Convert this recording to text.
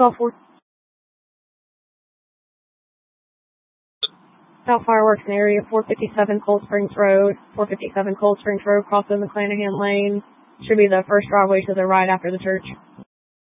Gulf War. South Fireworks in area 457 Cold Springs Road. 457 Cold Springs Road, crossing McClanahan Lane. Should be the first driveway to the right after the church.